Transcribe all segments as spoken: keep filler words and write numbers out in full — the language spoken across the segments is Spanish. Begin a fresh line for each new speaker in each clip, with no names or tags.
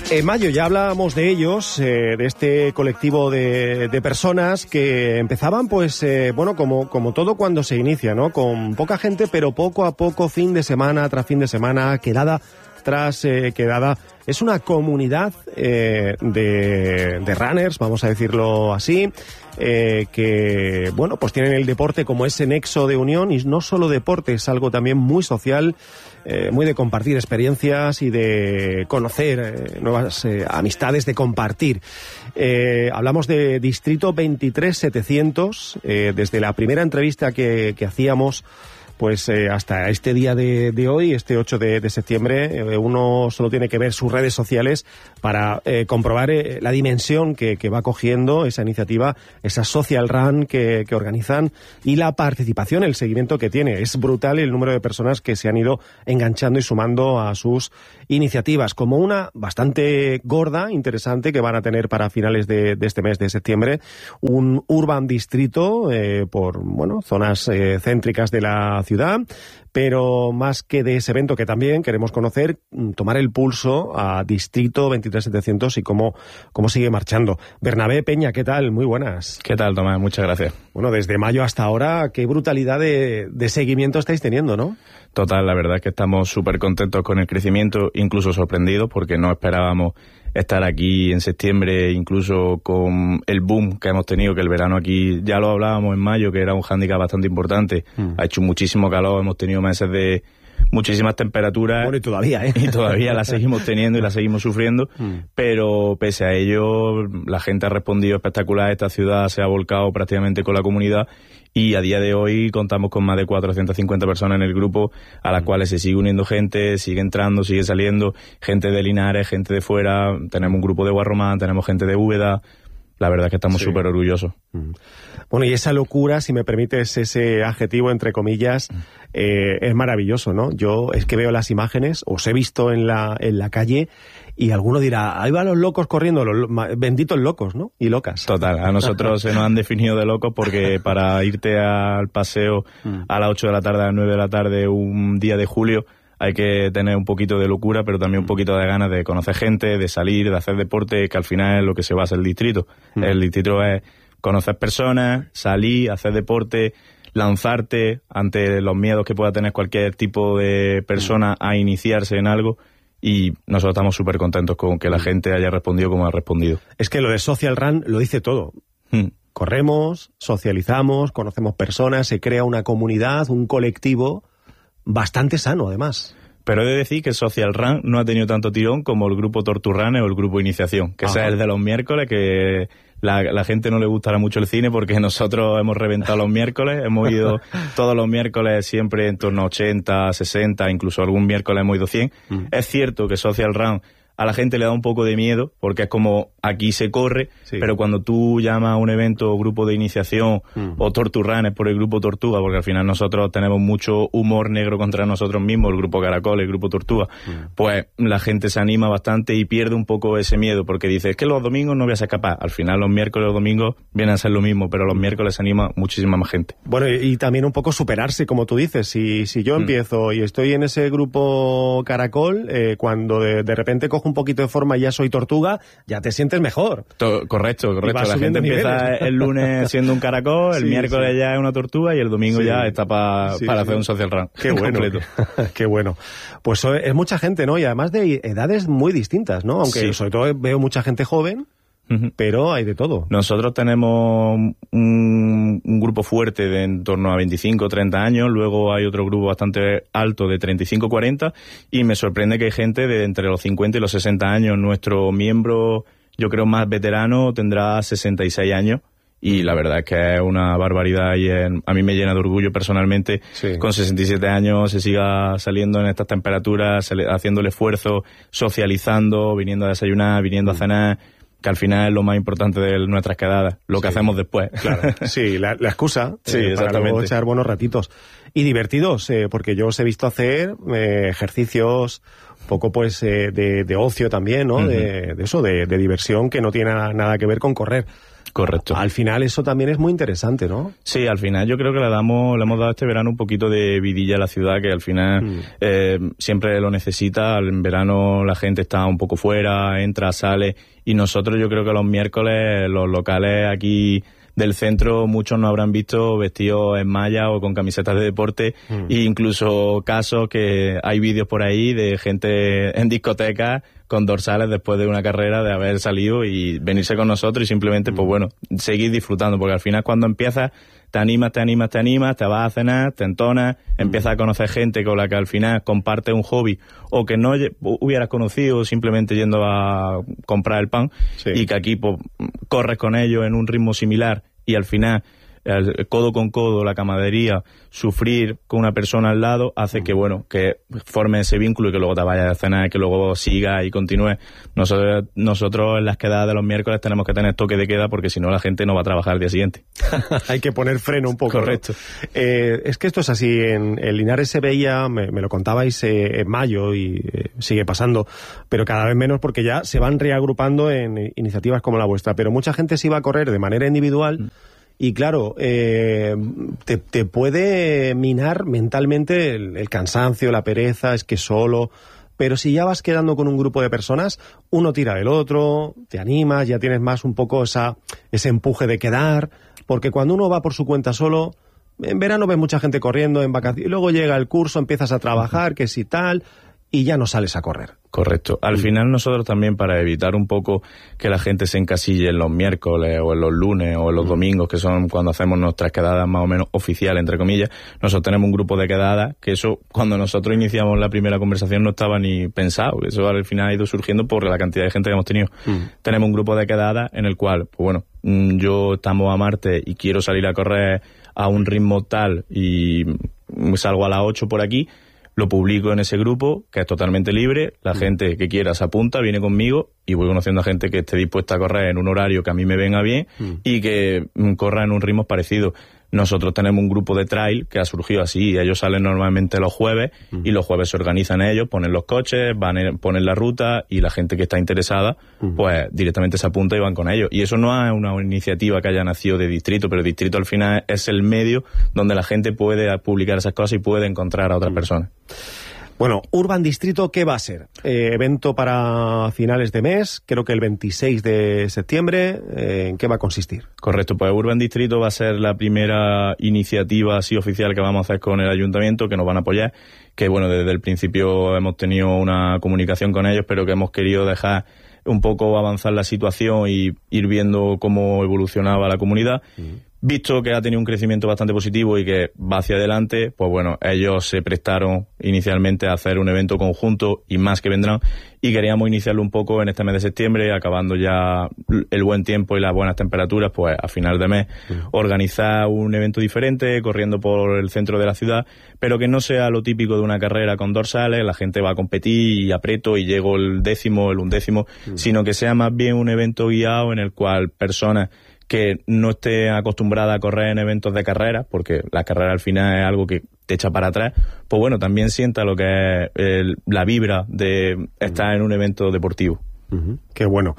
En mayo ya hablábamos de ellos, eh, de este colectivo de, de personas que empezaban, pues, eh, bueno, como, como todo cuando se inicia, ¿no? Con poca gente, pero poco a poco, fin de semana tras fin de semana, quedada tras eh, quedada. Es una comunidad eh, de, de runners, vamos a decirlo así, eh, que, bueno, pues tienen el deporte como ese nexo de unión, y no solo deporte, es algo también muy social, eh, muy de compartir experiencias y de conocer eh, nuevas eh, amistades, de compartir. Eh, hablamos de Distrito veintitrés setecientos, eh, desde la primera entrevista que, que hacíamos, pues eh, hasta este día de, de hoy, este ocho de, de septiembre, eh, uno solo tiene que ver sus redes sociales para eh, comprobar eh, la dimensión que, que va cogiendo esa iniciativa, esa social run que, que organizan, y la participación, el seguimiento que tiene. Es brutal el número de personas que se han ido enganchando y sumando a sus iniciativas, como una bastante gorda, interesante, que van a tener para finales de, de este mes de septiembre, un Urban Distrito eh, por, bueno, zonas eh, céntricas de la ciudad, pero más que de ese evento que también queremos conocer, tomar el pulso a Distrito veintitrés setecientos y cómo, cómo sigue marchando. Bernabé Peña, ¿qué tal? Muy buenas.
¿Qué tal, Tomás? Muchas gracias.
Bueno, desde mayo hasta ahora, qué brutalidad de, de seguimiento estáis teniendo, ¿no?
Total, la verdad es que estamos súper contentos con el crecimiento, incluso sorprendidos, porque no esperábamos estar aquí en septiembre, incluso con el boom que hemos tenido, que el verano aquí, ya lo hablábamos en mayo, que era un hándicap bastante importante. Mm. Ha hecho muchísimo calor, hemos tenido meses de muchísimas temperaturas.
Bueno, y todavía, ¿eh?
Y todavía la seguimos teniendo y la seguimos sufriendo, mm. pero pese a ello, la gente ha respondido espectacular, esta ciudad se ha volcado prácticamente con la comunidad, y a día de hoy contamos con más de cuatrocientas cincuenta personas en el grupo, a las mm. cuales se sigue uniendo gente, sigue entrando, sigue saliendo, gente de Linares, gente de fuera, tenemos un grupo de Guarromán, tenemos gente de Úbeda. La verdad es que estamos súper sí. orgullosos.
Mm. Bueno, y esa locura, si me permites ese adjetivo entre comillas, eh, es maravilloso, ¿no? Yo es que veo las imágenes, os he visto en la en la calle, y alguno dirá, ahí van los locos corriendo, los benditos locos, ¿no? Y locas.
Total, a nosotros se nos han definido de locos, porque para irte al paseo mm. a las ocho de la tarde, a las nueve de la tarde, un día de julio, hay que tener un poquito de locura, pero también un poquito de ganas de conocer gente, de salir, de hacer deporte, que al final es lo que se basa el distrito. Mm. El distrito es conocer personas, salir, hacer deporte, lanzarte ante los miedos que pueda tener cualquier tipo de persona a iniciarse en algo, y nosotros estamos súper contentos con que la gente haya respondido como ha respondido.
Es que lo de Social Run lo dice todo. Mm. Corremos, socializamos, conocemos personas, se crea una comunidad, un colectivo bastante sano, además.
Pero he de decir que Social Run no ha tenido tanto tirón como el grupo Torturrane o el grupo Iniciación, que ese es el de los miércoles, que la, la gente no le gustará mucho el cine, porque nosotros hemos reventado los miércoles, hemos ido todos los miércoles siempre en torno a ochenta, sesenta, incluso algún miércoles hemos ido cien. Mm. Es cierto que Social Run a la gente le da un poco de miedo, porque es como aquí se corre, sí. pero cuando tú llamas a un evento o grupo de iniciación mm. o Torturranes por el grupo Tortuga, porque al final nosotros tenemos mucho humor negro contra nosotros mismos, el grupo Caracol, el grupo Tortuga, mm. pues la gente se anima bastante y pierde un poco ese miedo, porque dice, es que los domingos no voy a ser capaz. Al final los miércoles o los domingos vienen a ser lo mismo, pero los miércoles se anima muchísima más gente.
Bueno, y, y también un poco superarse, como tú dices. Si, si yo mm. empiezo y estoy en ese grupo Caracol, eh, cuando de, de repente cojo un poquito de forma y ya soy Tortuga, ya te sientes mejor.
To- correcto, correcto. La gente empieza el lunes siendo un caracol, el sí, miércoles sí. ya es una tortuga, y el domingo sí. ya está pa, sí, para sí. hacer un social run.
Qué bueno. Qué bueno. Pues es mucha gente, ¿no? Y además de edades muy distintas, ¿no? Aunque sí. sobre todo veo mucha gente joven, uh-huh. pero hay de todo.
Nosotros tenemos un, un grupo fuerte de en torno a veinticinco, treinta años, luego hay otro grupo bastante alto de treinta y cinco, cuarenta, y me sorprende que hay gente de entre los cincuenta y los sesenta años. Nuestro miembro, yo creo más veterano, tendrá sesenta y seis años, y la verdad es que es una barbaridad, y en, a mí me llena de orgullo personalmente sí. con sesenta y siete años se siga saliendo en estas temperaturas, haciendo el esfuerzo, socializando, viniendo a desayunar, viniendo mm. a cenar, que al final es lo más importante de nuestras quedadas, lo sí. que hacemos después.
Claro. Sí, la, la excusa
sí,
eh, para luego echar buenos ratitos. Y divertidos, eh, porque yo os he visto hacer eh, ejercicios poco pues eh, de, de ocio también, ¿no? Uh-huh. de, de eso, de, de diversión que no tiene nada, nada que ver con correr.
Correcto.
Al final eso también es muy interesante, ¿no?
Sí, al final yo creo que le damos, le hemos dado este verano un poquito de vidilla a la ciudad, que al final mm. eh, siempre lo necesita. En verano la gente está un poco fuera, entra, sale, y nosotros yo creo que los miércoles los locales aquí del centro muchos nos habrán visto vestidos en malla o con camisetas de deporte, mm. e incluso casos que hay vídeos por ahí de gente en discotecas con dorsales después de una carrera, de haber salido y venirse con nosotros y simplemente, mm. pues bueno, seguir disfrutando, porque al final cuando empiezas, te animas, te animas, te animas, te vas a cenar, te entonas, mm. empiezas a conocer gente con la que al final compartes un hobby o que no hubieras conocido simplemente yendo a comprar el pan, sí. y que aquí pues, corres con ellos en un ritmo similar y al final el codo con codo, la camaradería, sufrir con una persona al lado hace que, bueno, que forme ese vínculo y que luego te vayas a cenar, que luego sigas y continúes. Nosotros, nosotros en las quedadas de los miércoles tenemos que tener toque de queda porque si no la gente no va a trabajar el día siguiente.
Hay que poner freno un poco.
Correcto.
¿No? Eh, es que esto es así. En, en Linares se veía, me, me lo contabais eh, en mayo y eh, sigue pasando, pero cada vez menos porque ya se van reagrupando en iniciativas como la vuestra. Pero mucha gente se iba a correr de manera individual. Mm. Y claro, eh, te, te puede minar mentalmente el, el cansancio, la pereza, es que solo... Pero si ya vas quedando con un grupo de personas, uno tira del otro, te animas, ya tienes más un poco esa, ese empuje de quedar, porque cuando uno va por su cuenta solo, en verano ves mucha gente corriendo, en vacaciones, y luego llega el curso, empiezas a trabajar, que si tal... y ya no sales a correr.
Correcto. Al sí. final nosotros también, para evitar un poco que la gente se encasille en los miércoles o en los lunes o en los mm. domingos, que son cuando hacemos nuestras quedadas más o menos oficiales, entre comillas, nosotros tenemos un grupo de quedadas, que eso cuando nosotros iniciamos la primera conversación no estaba ni pensado, eso al final ha ido surgiendo por la cantidad de gente que hemos tenido. Mm. Tenemos un grupo de quedadas en el cual, pues bueno, yo estamos a martes y quiero salir a correr a un ritmo tal y salgo a las ocho por aquí, lo publico en ese grupo, que es totalmente libre, la mm. gente que quiera se apunta, viene conmigo y voy conociendo a gente que esté dispuesta a correr en un horario que a mí me venga bien mm. y que mm, corra en un ritmo parecido. Nosotros tenemos un grupo de trail que ha surgido así, ellos salen normalmente los jueves mm. y los jueves se organizan ellos, ponen los coches, van a, ponen la ruta y la gente que está interesada mm. pues directamente se apunta y van con ellos. Y eso no es una iniciativa que haya nacido de Distrito, pero Distrito al final es el medio donde la gente puede publicar esas cosas y puede encontrar a otras mm. personas.
Bueno, Urban Distrito, ¿qué va a ser? Eh, evento para finales de mes, creo que el veintiséis de septiembre. Eh, ¿En qué va a consistir?
Correcto, pues Urban Distrito va a ser la primera iniciativa así oficial que vamos a hacer con el ayuntamiento, que nos van a apoyar, que bueno, desde el principio hemos tenido una comunicación con ellos, pero que hemos querido dejar un poco avanzar la situación y ir viendo cómo evolucionaba la comunidad. Uh-huh. Visto que ha tenido un crecimiento bastante positivo y que va hacia adelante, pues bueno, ellos se prestaron inicialmente a hacer un evento conjunto y más que vendrán, y queríamos iniciarlo un poco en este mes de septiembre, acabando ya el buen tiempo y las buenas temperaturas, pues a final de mes, uh-huh. organizar un evento diferente, corriendo por el centro de la ciudad, pero que no sea lo típico de una carrera con dorsales, la gente va a competir y aprieto y llego el décimo, el undécimo, uh-huh. sino que sea más bien un evento guiado en el cual personas que no esté acostumbrada a correr en eventos de carrera, porque la carrera al final es algo que te echa para atrás, pues bueno, también sienta lo que es el, la vibra de estar en un evento deportivo.
Uh-huh. Qué bueno.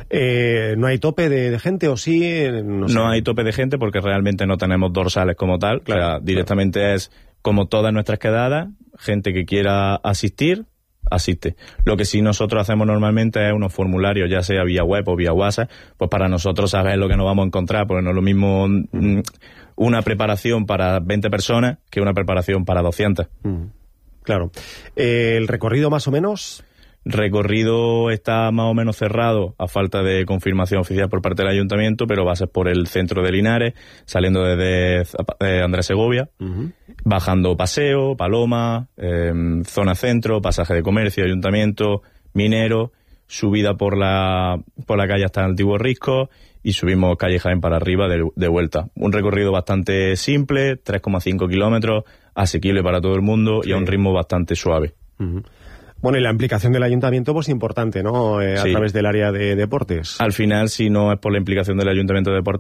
Eh, ¿No hay tope de, de gente o sí?
No, sé. No hay tope de gente porque realmente no tenemos dorsales como tal, claro, o sea, directamente claro. es como todas nuestras quedadas, gente que quiera asistir, asiste. Lo que sí nosotros hacemos normalmente es unos formularios, ya sea vía web o vía WhatsApp, pues para nosotros saber lo que nos vamos a encontrar, porque no es lo mismo mm, una preparación para veinte personas que una preparación para doscientas.
Mm, claro. Eh, ¿El recorrido más o menos?
Recorrido está más o menos cerrado a falta de confirmación oficial por parte del ayuntamiento, pero va a ser por el centro de Linares, saliendo desde eh, Andrés Segovia, uh-huh. bajando Paseo, Paloma, eh, zona centro, pasaje de comercio, ayuntamiento, minero, subida por la por la calle hasta el Antiguo Risco y subimos calle Jaén para arriba de, de vuelta. Un recorrido bastante simple, tres coma cinco kilómetros, asequible para todo el mundo, sí. y a un ritmo bastante suave.
Uh-huh. Bueno, y la implicación del ayuntamiento, pues importante, ¿no? Eh, a
sí.
través del área de deportes.
Al final, si no es por la implicación del ayuntamiento de deportes,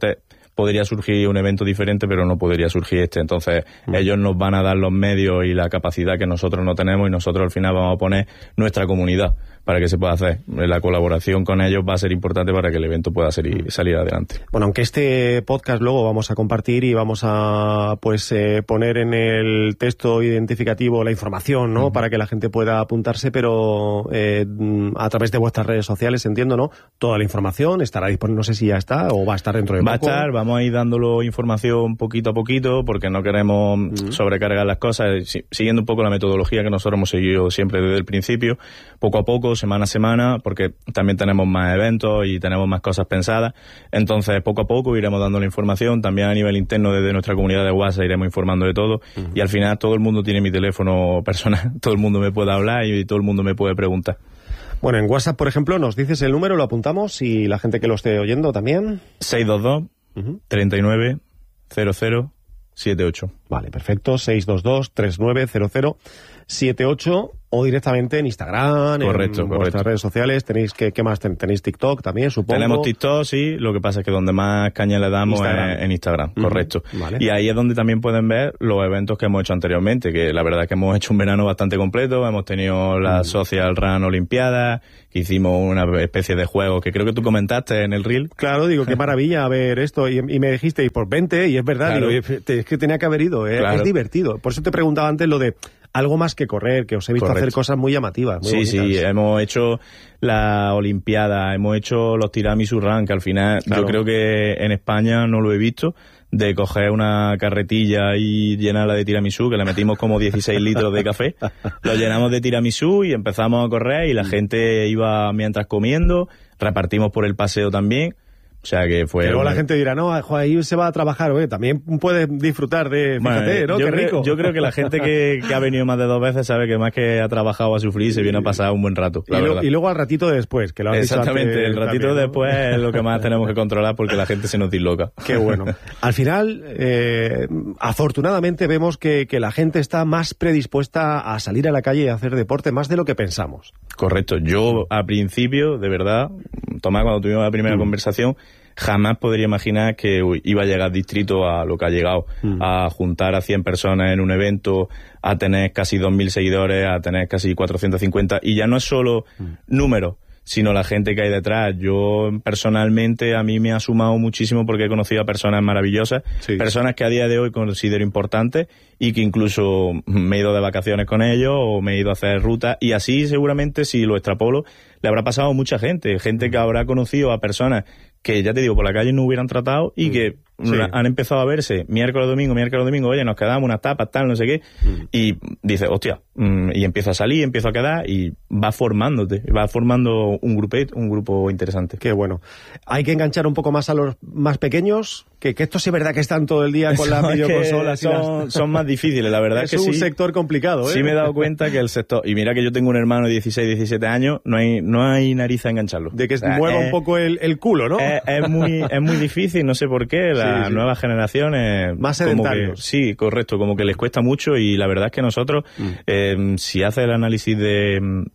podría surgir un evento diferente, pero no podría surgir este. Entonces, mm. ellos nos van a dar los medios y la capacidad que nosotros no tenemos, y nosotros al final vamos a poner nuestra comunidad para que se pueda hacer. La colaboración con ellos va a ser importante para que el evento pueda ser, salir adelante.
Bueno, aunque este podcast luego vamos a compartir y vamos a pues eh, poner en el texto identificativo la información, ¿no? Uh-huh. Para que la gente pueda apuntarse, pero eh, a través de vuestras redes sociales, entiendo, ¿no? Toda la información estará disponible, no sé si ya está o va a estar dentro de
va
poco.
Va a estar, vamos a ir dándolo información poquito a poquito, porque no queremos uh-huh. sobrecargar las cosas, siguiendo un poco la metodología que nosotros hemos seguido siempre desde el principio, poco a poco, semana a semana, porque también tenemos más eventos y tenemos más cosas pensadas. Entonces, poco a poco iremos dando la información. También a nivel interno, desde nuestra comunidad de WhatsApp, iremos informando de todo. Uh-huh. Y al final, todo el mundo tiene mi teléfono personal. Todo el mundo me puede hablar y todo el mundo me puede preguntar.
Bueno, en WhatsApp, por ejemplo, nos dices el número, lo apuntamos, y la gente que lo esté oyendo también.
seis dos dos, treinta y nueve, cero cero, siete ocho.
Vale, perfecto. seis dos dos, treinta y nueve, cero cero, siete ocho. O directamente en Instagram,
correcto,
en
correcto.
vuestras redes sociales. Tenéis que, ¿qué más? Tenéis TikTok también, supongo.
Tenemos TikTok, sí. Lo que pasa es que donde más caña le damos Instagram. es en Instagram, uh-huh. correcto. Vale. Y ahí es donde también pueden ver los eventos que hemos hecho anteriormente, que la verdad es que hemos hecho un verano bastante completo. Hemos tenido la uh-huh. Social Run Olimpiada, que hicimos una especie de juego que creo que tú comentaste en el reel.
Claro, digo, qué maravilla ver esto. Y, y me dijiste, y por veinte, y es verdad, claro. digo, es que tenía que haber ido, ¿eh? Claro. Es divertido. Por eso te preguntaba antes lo de algo más que correr, que os he visto Correcto. hacer cosas muy llamativas, muy
Sí,
bonitas.
sí, hemos hecho la Olimpiada, hemos hecho los tiramisú run, que al final claro. yo creo que en España no lo he visto, de coger una carretilla y llenarla de tiramisú, que le metimos como dieciséis litros de café, lo llenamos de tiramisú y empezamos a correr, y la gente iba mientras comiendo, repartimos por el paseo también. O sea que fue...
Pero
una...
la gente dirá, no, joder, ahí se va a trabajar, oye, también puedes disfrutar de... Fíjate, bueno, ¿no?
Yo
Qué
creo,
rico.
Yo creo que la gente que, que ha venido más de dos veces sabe que más que ha trabajado a sufrir, se viene a pasar un buen rato, la
y,
verdad.
Lo, y luego al ratito después, que lo has
Exactamente,
dicho antes,
el ratito
también, ¿no?
después es lo que más tenemos que controlar, porque la gente se nos disloca.
Qué bueno. Al final, eh, afortunadamente vemos que, que la gente está más predispuesta a salir a la calle y a hacer deporte, más de lo que pensamos.
Correcto. Yo, a principio, de verdad, Tomás, cuando tuvimos la primera mm. conversación, jamás podría imaginar que uy, iba a llegar Distrito a lo que ha llegado, mm. a juntar a cien personas en un evento, a tener casi dos mil seguidores, a tener casi cuatrocientos cincuenta, y ya no es solo mm. números, sino la gente que hay detrás. Yo, personalmente, a mí me ha sumado muchísimo, porque he conocido a personas maravillosas, sí. personas que a día de hoy considero importantes, y que incluso me he ido de vacaciones con ellos, o me he ido a hacer rutas, y así seguramente, si lo extrapolo, le habrá pasado a mucha gente, gente que habrá conocido a personas que, ya te digo, por la calle no hubieran tratado, y mm. que sí. han empezado a verse miércoles, domingo, miércoles, domingo, oye, nos quedamos unas tapas, tal, no sé qué, mm. y dice, hostia, mm, y empiezo a salir, empiezo a quedar, y va formándote, va formando un grupo, un grupo interesante.
Qué bueno. Hay que enganchar un poco más a los más pequeños, que, que estos sí es verdad que están todo el día con las videoconsolas.
Son, las... son más difíciles, la verdad es que sí.
Es un sector complicado, ¿eh?
Sí me he dado cuenta que el sector, y mira que yo tengo un hermano de dieciséis, diecisiete años, no hay, no hay nariz a engancharlo.
De que o sea, mueva eh, un poco el, el culo, ¿no?
Es, es muy es muy difícil, no sé por qué, las sí, sí. nuevas generaciones...
Más sedentarios.
Que, sí, correcto, como que les cuesta mucho, y la verdad es que nosotros, mm. eh, si haces el análisis de,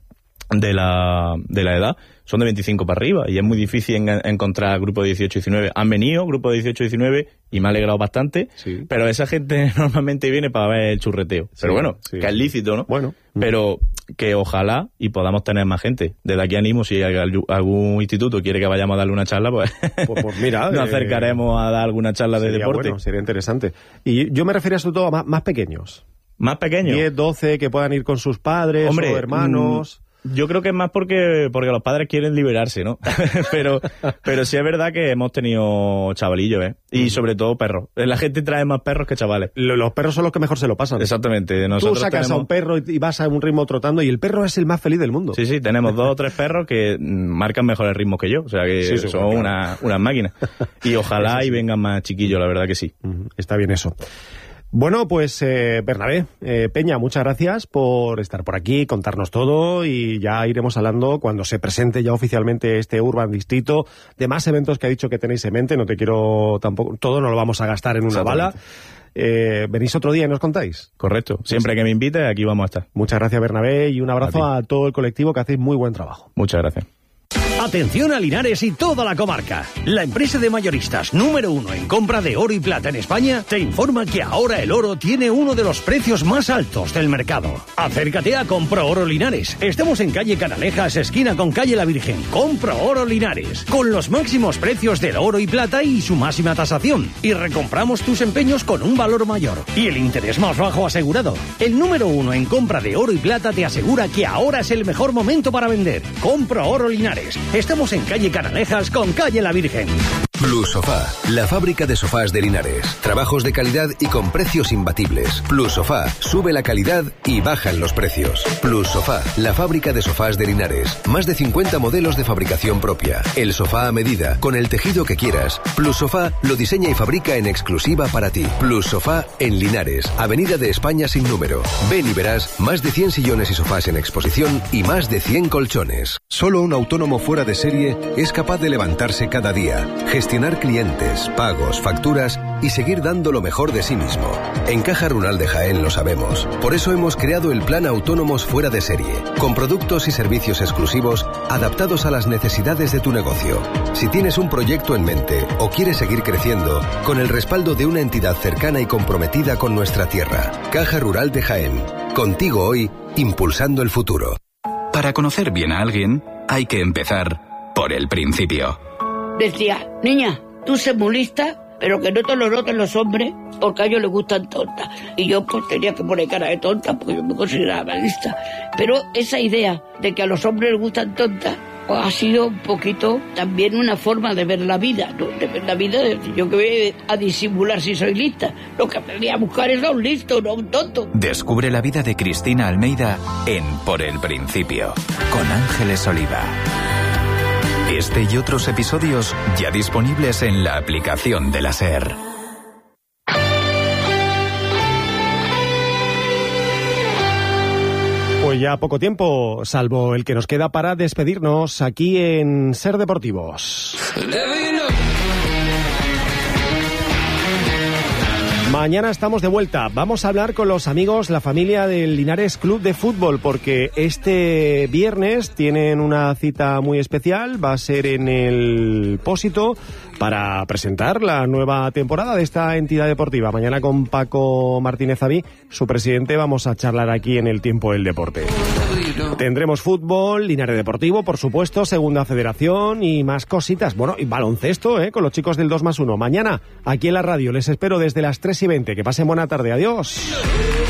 de, la, de la edad, son de veinticinco para arriba, y es muy difícil en, encontrar grupos de dieciocho y diecinueve. Han venido grupos de dieciocho y diecinueve y me ha alegrado bastante, sí. pero esa gente normalmente viene para ver el churreteo. Sí, pero bueno, sí. que es lícito, ¿no?
Bueno.
Pero que ojalá y podamos tener más gente. Desde aquí animo, si algún instituto quiere que vayamos a darle una charla, pues,
pues, pues mira,
nos acercaremos a dar alguna charla de deporte.
Bueno, sería interesante. Y yo me refería sobre todo a más, más pequeños.
¿Más pequeños?
diez, doce, que puedan ir con sus padres, Hombre, o hermanos...
Mmm, Yo creo que es más porque porque los padres quieren liberarse, ¿no? pero pero sí es verdad que hemos tenido chavalillos, ¿eh? Y uh-huh. sobre todo perros. La gente trae más perros que chavales.
Los perros son los que mejor se lo pasan.
Exactamente. Nosotros
Tú sacas
tenemos...
a un perro y vas a un ritmo trotando, y el perro es el más feliz del mundo.
Sí, sí, tenemos dos o tres perros que marcan mejores ritmos que yo. O sea, que sí, son claro. una, unas máquinas. Y ojalá sí. y vengan más chiquillos, la verdad que sí.
Uh-huh. Está bien eso. Bueno, pues eh, Bernabé, eh, Peña, muchas gracias por estar por aquí, contarnos todo, y ya iremos hablando cuando se presente ya oficialmente este Urban Distrito, de más eventos que ha dicho que tenéis en mente. No te quiero tampoco, todo no lo vamos a gastar en una bala. Eh, ¿Venís otro día y nos contáis?
Correcto, siempre que me invite aquí vamos a estar.
Muchas gracias, Bernabé, y un abrazo a, a todo el colectivo, que hacéis muy buen trabajo.
Muchas gracias.
Atención a Linares y toda la comarca. La empresa de mayoristas número uno en compra de oro y plata en España te informa que ahora el oro tiene uno de los precios más altos del mercado. Acércate a Compro Oro Linares. Estamos en calle Canalejas, esquina con calle La Virgen. Compro Oro Linares. Con los máximos precios del oro y plata y su máxima tasación. Y recompramos tus empeños con un valor mayor. Y el interés más bajo asegurado. El número uno en compra de oro y plata te asegura que ahora es el mejor momento para vender. Compro Oro Linares. Estamos en calle Canalejas con calle La Virgen.
Plus Sofá, la fábrica de sofás de Linares. Trabajos de calidad y con precios imbatibles. Plus Sofá, sube la calidad y bajan los precios. Plus Sofá, la fábrica de sofás de Linares. Más de cincuenta modelos de fabricación propia. El sofá a medida, con el tejido que quieras. Plus Sofá lo diseña y fabrica en exclusiva para ti. Plus Sofá en Linares, Avenida de España sin número. Ven y verás más de cien sillones y sofás en exposición y más de cien colchones. Solo un autónomo fuera de serie es capaz de levantarse cada día, gestionar clientes, pagos, facturas y seguir dando lo mejor de sí mismo. En Caja Rural de Jaén lo sabemos. Por eso hemos creado el Plan Autónomos Fuera de Serie, con productos y servicios exclusivos adaptados a las necesidades de tu negocio. Si tienes un proyecto en mente o quieres seguir creciendo, con el respaldo de una entidad cercana y comprometida con nuestra tierra. Caja Rural de Jaén. Contigo hoy, impulsando el futuro.
Para conocer bien a alguien, hay que empezar por el principio.
Decía, niña, tú sé muy lista, pero que no te lo noten los hombres, porque a ellos les gustan tontas. Y yo pues tenía que poner cara de tonta, porque yo me consideraba lista. Pero esa idea de que a los hombres les gustan tontas, pues ha sido un poquito también una forma de ver la vida, ¿no? De ver la vida, de decir, yo que voy a disimular si soy lista. Lo que aprendí a buscar es a un listo, no a un tonto.
Descubre la vida de Cristina Almeida en Por el Principio, con Ángeles Oliva. Este y otros episodios ya disponibles en la aplicación de la SER.
Pues ya poco tiempo, salvo el que nos queda para despedirnos aquí en SER Deportivos. Mañana estamos de vuelta. Vamos a hablar con los amigos, la familia del Linares Club de Fútbol, porque este viernes tienen una cita muy especial. Va a ser en el Pósito para presentar la nueva temporada de esta entidad deportiva. Mañana con Paco Martínez Aví, su presidente, vamos a charlar aquí en El Tiempo del Deporte. Tendremos fútbol, Linares Deportivo, por supuesto, Segunda Federación y más cositas. Bueno, y baloncesto, ¿eh? Con los chicos del dos más uno. Mañana, aquí en la radio, les espero desde las tres y veinte. Que pasen buena tarde. Adiós.